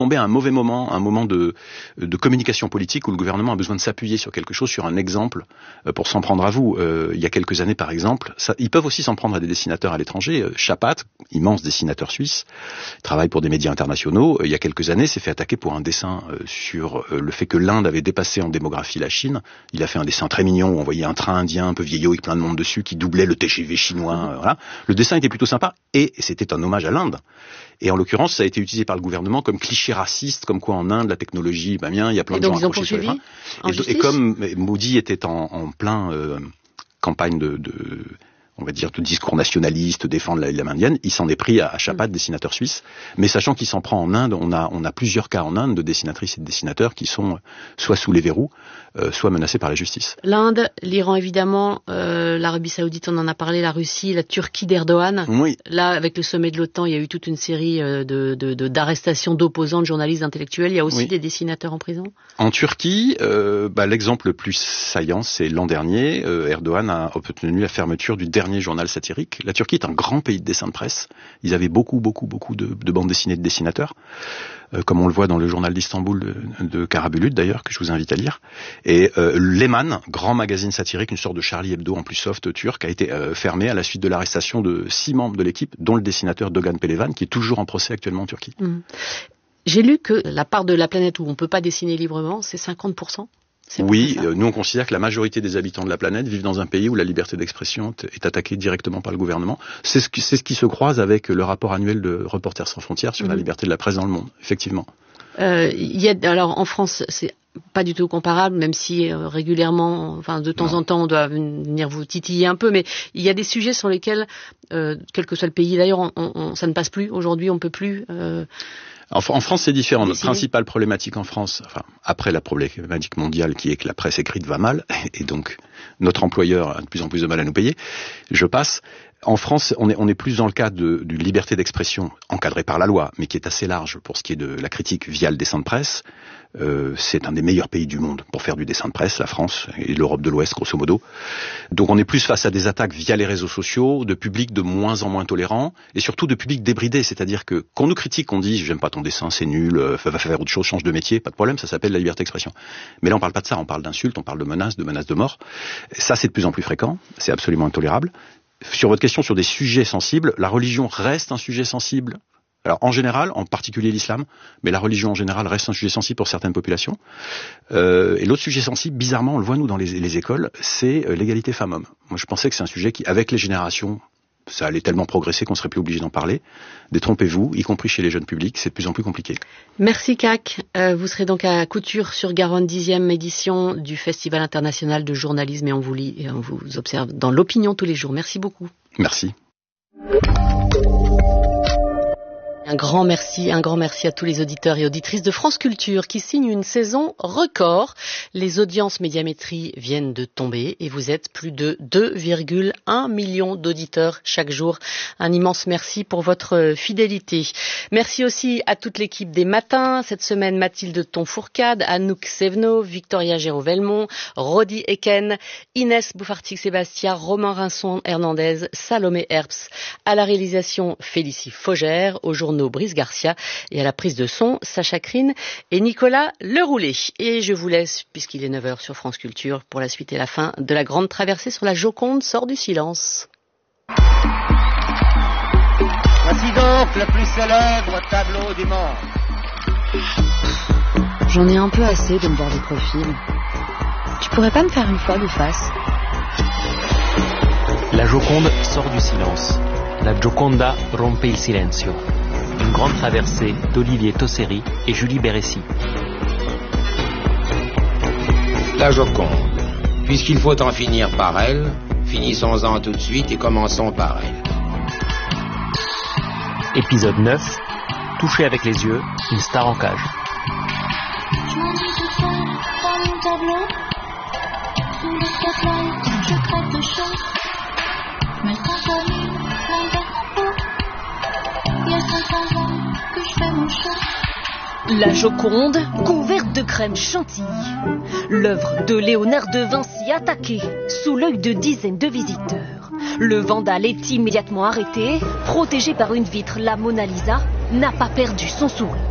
tombé à un mauvais moment, un moment de communication politique où le gouvernement a besoin de s'appuyer sur quelque chose, sur un exemple, pour s'en prendre à vous. Il y a quelques années, par exemple, ils peuvent aussi s'en prendre à des dessinateurs à l'étranger. Chapat, immense dessinateur suisse, travaille pour des médias internationaux. Il y a quelques années, s'est fait attaquer pour un dessin sur le fait que l'Inde avait dépassé en démographie la Chine. Il a fait un dessin très mignon où on voyait un train indien un peu vieillot avec plein de monde dessus qui doublait le TGV chinois. Voilà. Le dessin était plutôt sympa et c'était un hommage à l'Inde. Et en l'occurrence, ça a été utilisé par le gouvernement comme cliché raciste, comme quoi en Inde, la technologie, bien, il y a plein de gens accrochés sur les freins. Et comme Modi était en plein campagne on va dire, de discours nationaliste, défendre l'île indienne, il s'en est pris à Chapat, dessinateur suisse. Mais sachant qu'il s'en prend en Inde, on a plusieurs cas en Inde de dessinatrices et de dessinateurs qui sont soit sous les verrous, soit menacés par la justice. L'Inde, l'Iran évidemment, l'Arabie Saoudite, on en a parlé, la Russie, la Turquie d'Erdogan. Oui. Là, avec le sommet de l'OTAN, il y a eu toute une série d'arrestations d'opposants, de journalistes, d'intellectuels. Il y a aussi des dessinateurs en prison. En Turquie, l'exemple le plus saillant, c'est l'an dernier. Erdogan a obtenu la fermeture du dernier journal satirique. La Turquie est un grand pays de dessin de presse. Ils avaient beaucoup de bandes dessinées de dessinateurs, comme on le voit dans le journal d'Istanbul de Karabulut d'ailleurs, que je vous invite à lire. Et Leman, grand magazine satirique, une sorte de Charlie Hebdo en plus soft turc, a été fermé à la suite de l'arrestation de 6 membres de l'équipe, dont le dessinateur Doğan Pehlevan, qui est toujours en procès actuellement en Turquie. J'ai lu que la part de la planète où on ne peut pas dessiner librement, c'est 50%. Oui, nous on considère que la majorité des habitants de la planète vivent dans un pays où la liberté d'expression est attaquée directement par le gouvernement. C'est ce qui se croise avec le rapport annuel de Reporters sans frontières sur la liberté de la presse dans le monde, effectivement. Alors en France, c'est pas du tout comparable, même si régulièrement, de temps en temps, on doit venir vous titiller un peu, mais il y a des sujets sur lesquels, quel que soit le pays d'ailleurs, ça ne passe plus. Aujourd'hui, on ne peut plus... En France, c'est différent. Notre principale problématique en France, après la problématique mondiale qui est que la presse écrite va mal, et donc notre employeur a de plus en plus de mal à nous payer, je passe. En France, on est plus dans le cas d'une liberté d'expression encadrée par la loi, mais qui est assez large pour ce qui est de la critique via le dessin de presse. C'est un des meilleurs pays du monde pour faire du dessin de presse, la France et l'Europe de l'Ouest, grosso modo. Donc on est plus face à des attaques via les réseaux sociaux, de publics de moins en moins tolérants, et surtout de publics débridés, c'est-à-dire que quand on nous critique, on dit « j'aime pas ton dessin, c'est nul, va faire autre chose, change de métier », pas de problème, ça s'appelle la liberté d'expression. Mais là on parle pas de ça, on parle d'insultes, on parle de menaces de mort. Ça c'est de plus en plus fréquent, c'est absolument intolérable. Sur votre question sur des sujets sensibles, la religion reste un sujet sensible. Alors en général, en particulier l'islam, mais la religion en général reste un sujet sensible pour certaines populations. Et l'autre sujet sensible, bizarrement, on le voit nous dans les écoles, c'est l'égalité femmes-hommes. Moi je pensais que c'est un sujet qui, avec les générations, ça allait tellement progresser qu'on serait plus obligé d'en parler. Détrompez-vous, y compris chez les jeunes publics, c'est de plus en plus compliqué. Merci CAC. Vous serez donc à Couture-sur-Garonne, 10e édition du Festival international de journalisme, et on vous lit et on vous observe dans l'opinion tous les jours. Merci beaucoup. Merci. Un grand merci à tous les auditeurs et auditrices de France Culture qui signent une saison record. Les audiences médiamétrie viennent de tomber et vous êtes plus de 2,1 millions d'auditeurs chaque jour. Un immense merci pour votre fidélité. Merci aussi à toute l'équipe des matins. Cette semaine, Mathilde Tonfourcade, Anouk Sevno, Victoria Géraud-Velmont, Rodi Eken, Inès Bouffartic-Sébastia, Romain Rinson-Hernandez, Salomé Herbst. À la réalisation, Félicie Faugère, aux journaux Brice Garcia, et à la prise de son, Sacha Crine et Nicolas Leroulet. Et je vous laisse, puisqu'il est 9h sur France Culture, pour la suite et la fin de la grande traversée sur la Joconde sort du silence. Voici donc le plus célèbre tableau du monde. J'en ai un peu assez de me voir de profil. Tu pourrais pas me faire une fois de face? La Joconde sort du silence. La Gioconda rompe il silenzio. Une grande traversée d'Olivier Tosseri et Julie Bérécy. La Joconde. Puisqu'il faut en finir par elle, finissons-en tout de suite et commençons par elle. Épisode 9. Toucher avec les yeux, une star en cage. Je m'ennuie tout seul dans mon tableau. Sous le spotlight, je crève de chaud. Mais sans famille, l'envers en peau. Il y a 500 ans que je fais mon show. La Joconde, couverte de crème chantilly. L'œuvre de Léonard de Vinci attaquée sous l'œil de dizaines de visiteurs. Le vandale est immédiatement arrêté. Protégé par une vitre, la Mona Lisa n'a pas perdu son sourire.